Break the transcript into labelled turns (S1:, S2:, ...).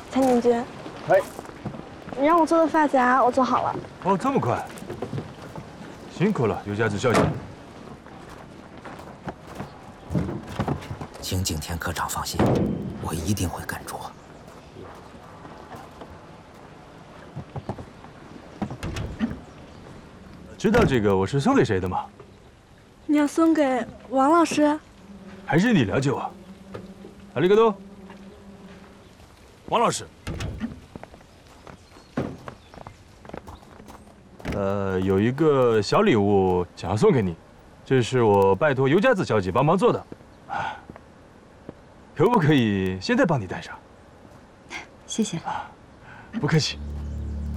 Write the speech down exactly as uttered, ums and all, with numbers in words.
S1: 蔡宁君，
S2: 哎，
S1: 你让我做的发夹我做好了。
S2: 哦，这么快，辛苦了，尤佳子小姐。
S3: 请景天科长放心，我一定会跟着。
S2: 知道这个我是送给谁的吗？
S1: 你要送给王老师？
S2: 还是你了解我？阿里嘎多，王老师。呃，有一个小礼物想要送给你，这是我拜托尤佳子小姐帮忙做的，啊，可不可以现在帮你带上？
S4: 谢谢。
S2: 不客气。